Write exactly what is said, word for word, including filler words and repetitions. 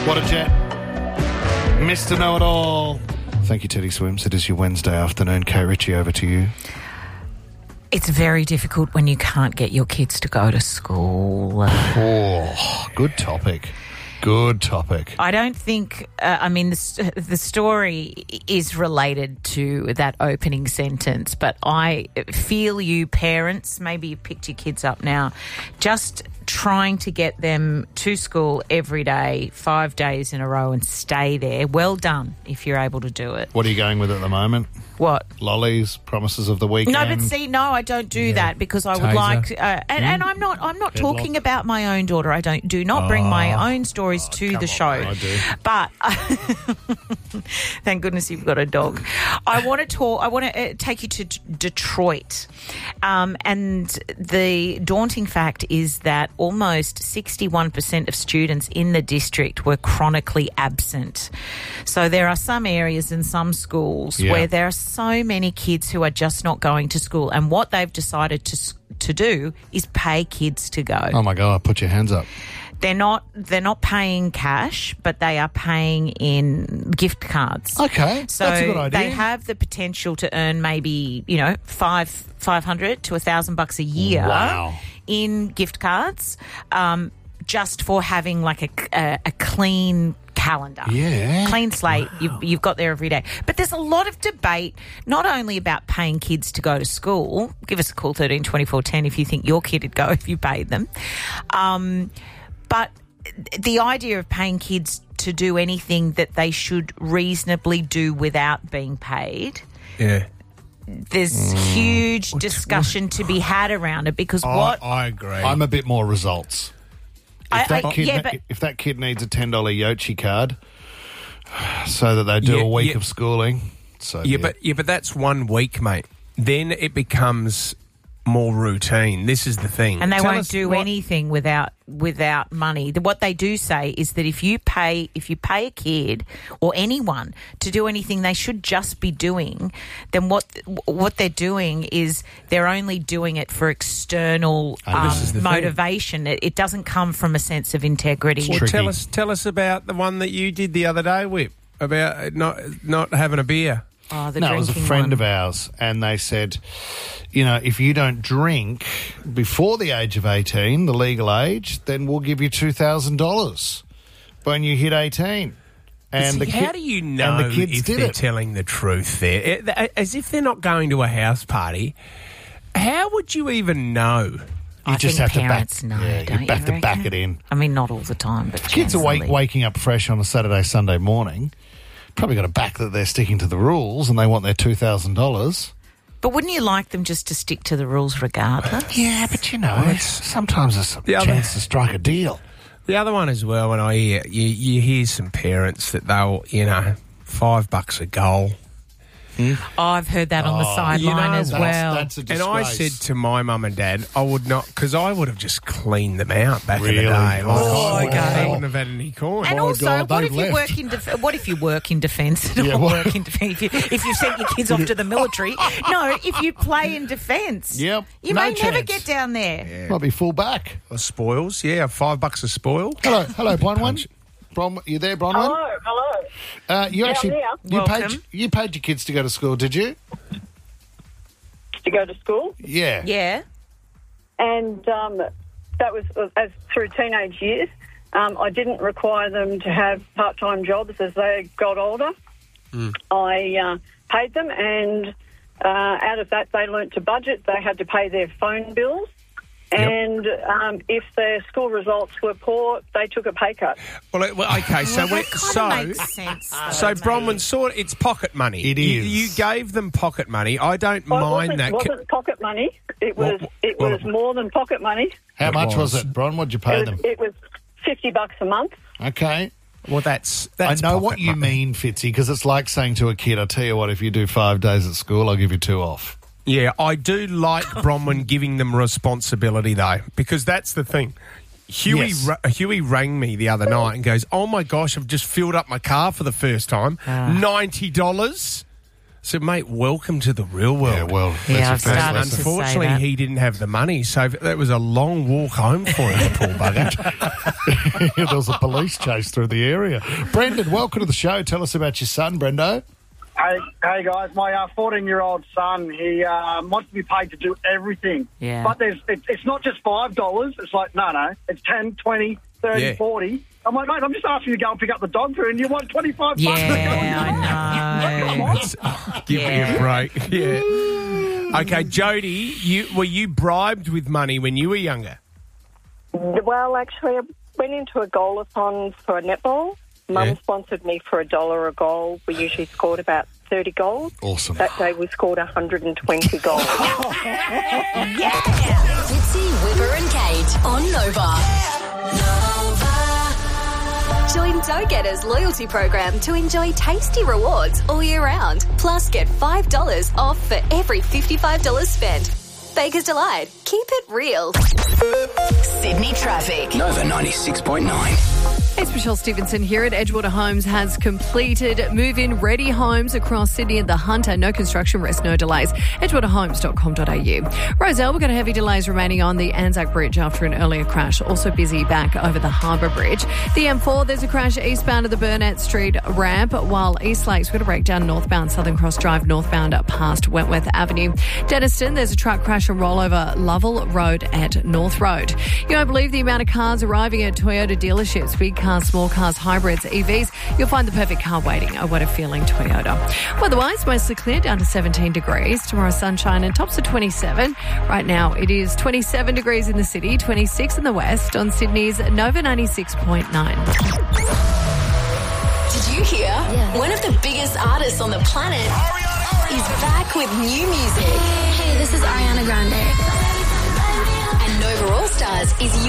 What a jet. Mister Know-It-All. Thank you, Teddy Swims. It is your Wednesday afternoon. Kay Ritchie, over to you. It's very difficult when you can't get your kids to go to school. Oh, good topic. Good topic. I don't think, uh, I mean, the, the story is related to that opening sentence, but I feel you parents, maybe you've picked your kids up now, just trying to get them to school every day, five days in a row and stay there. Well done if you're able to do it. What are you going with at the moment? What? Lollies, promises of the weekend? No, but see, no, I don't do yeah. that because I would Taser. like, uh, and, mm. and I'm not, I'm not Headlock. talking about my own daughter. I don't, do not bring oh. my own stories oh, to the show. On, I do. But thank goodness you've got a dog. I want to talk. I want to uh, take you to D- Detroit, um, and the daunting fact is that almost sixty-one percent of students in the district were chronically absent. So there are some areas in some schools yeah. where there are so many kids who are just not going to school, and what they've decided to to do is pay kids to go. Oh my God! Put your hands up. They're not they're not paying cash, but they are paying in gift cards. Okay, so that's a good idea. They have the potential to earn maybe, you know, five five hundred to a thousand bucks a year. Wow. In gift cards, um, just for having like a a, a clean calendar. Yeah. Clean slate. Wow. You've, you've got there every day. But there's a lot of debate, not only about paying kids to go to school. Give us a call, thirteen twenty-four ten, if you think your kid would go if you paid them. Um, but the idea of paying kids to do anything that they should reasonably do without being paid. Yeah. There's mm. huge discussion to be had around it because I, what... I agree. I'm a bit more results. If, I, that, I, kid, yeah, but, if that kid needs a ten dollars Yochi card so that they do yeah, a week yeah. of schooling, so yeah, be but it. yeah, but that's one week, mate. Then it becomes more routine. This is the thing. And they Tell won't do what, anything without without money. What they do say is that if you pay if you pay a kid or anyone to do anything they should just be doing, then what what they're doing is they're only doing it for external um, motivation. It, it doesn't come from a sense of integrity. Well, tell us tell us about the one that you did the other day, Whip, about not not having a beer. Oh, the no, it was a friend one. of ours, and they said, you know, if you don't drink before the age of eighteen, the legal age, then we'll give you two thousand dollars when you hit eighteen. And See, the how kid, do you know the kids if did they're it. telling the truth there? As if they're not going to a house party. How would you even know? You I just think have parents to back, know, yeah, don't you have you to back reckon? it in. I mean, not all the time, but Kids are wake, generally. waking up fresh on a Saturday, Sunday morning. Probably got to back that they're sticking to the rules and they want their two thousand dollars. But wouldn't you like them just to stick to the rules regardless? Yeah, but you know, it's, sometimes there's a The other- chance to strike a deal. The other one as well, when I hear, you, you hear some parents that they'll, you know, five bucks a goal. Oh, I've heard that on the Oh, sideline you know, as That's, well. that's a And disgrace. I said to my mum and dad, I would not, because I would have just cleaned them out back Really? in the day. Like, Oh, I, wouldn't, okay. I wouldn't have had any coin. And My also, God, what they've if you left. work in def- what if you work in defence? Yeah, Or what? work in defence. If you if you sent your kids off to the military, no. If you play in defence, Yep, you no may never chance. get down there. Might be full back. Or spoils, yeah, five bucks a spoil. Hello, hello, Bronwyn. Bron, you there, Bronwyn? Hello, hello. Uh, you Yeah, actually I'm you Welcome. paid you paid your kids to go to school, did you? To go to school, Yeah. Yeah. and um, that was uh, as through teenage years. Um, I didn't require them to have part-time jobs as they got older. Mm. I uh, paid them, and uh, out of that, they learnt to budget. They had to pay their phone bills. And um, if their school results were poor, they took a pay cut. Well, it- well okay, so Well, we, that so kind of makes sense. Though, so mate. Bronwyn, sort it's pocket money. It You, is. you gave them pocket money. I don't Well, mind it that. wasn't, wasn't pocket money. It was What- it what- was more than pocket money. How It much was, was. it, Bron? What'd you pay It them? was, it was fifty bucks a month. Okay. Well, that's that's. I know pocket what you money. mean, Fitzy, because it's like saying to a kid, I tell you what, if you do five days at school, I'll give you two off. Yeah, I do like Bronwyn giving them responsibility though, because that's the thing. Huey Yes. ra- Huey rang me the other night and goes, "Oh my gosh, I've just filled up my car for the first time. Ah. Ninety dollars." So, mate, welcome to the real world. Yeah, well, that's Yeah, a I've fair started lesson. to say Unfortunately, that. he didn't have the money, so that was a long walk home for him, poor bugger. There was a police chase through the area. Brendan, welcome to the show. Tell us about your son, Brendo. Hey, hey guys, my uh, fourteen-year-old son, he uh, wants to be paid to do everything. Yeah. But there's, it, it's not just five dollars. It's like, no, no, it's ten, twenty, thirty, Yeah. forty. I'm like, mate, I'm just asking you to go and pick up the dog food and you want twenty-five bucks. Yeah, I know. Give Yeah. me a break. Yeah. Okay, Jody, you were you bribed with money when you were younger? Well, actually, I went into a goal-a-thon for a netball. Mum Yeah. sponsored me for a dollar a goal. We usually scored about thirty goals. Awesome. That day we scored one hundred twenty goals. Fitzy, Whipper and Kate on Nova. Nova. Join Go-Getters loyalty program to enjoy tasty rewards all year round. Plus, get five dollars off for every fifty-five dollars spent. Baker's Delight. Keep it real. Sydney traffic. Nova ninety-six point nine. It's Michelle Stevenson here at Edgewater Homes has completed move-in ready homes across Sydney and the Hunter. No construction risk, no delays. edgewater homes dot com dot a u. Roselle, we've got heavy delays remaining on the Anzac Bridge after an earlier crash. Also busy back over the Harbour Bridge. The M four, there's a crash eastbound of the Burnett Street ramp, while East Lakes, we've got a breakdown northbound Southern Cross Drive northbound past Wentworth Avenue. Denniston, there's a truck crash and rollover Lovell Road at North Road. You don't believe the amount of cars arriving at Toyota dealerships. Big cars, small cars, hybrids, E Vs. You'll find the perfect car waiting. Oh, what a feeling, Toyota. Otherwise, mostly clear, down to seventeen degrees. Tomorrow, sunshine and tops of twenty-seven. Right now, it is twenty-seven degrees in the city, twenty-six in the west on Sydney's Nova ninety-six point nine. Did you hear? Yeah. One of the biggest artists on the planet is back with new music. Hey, this is Ariana Grande. And Nova All Stars is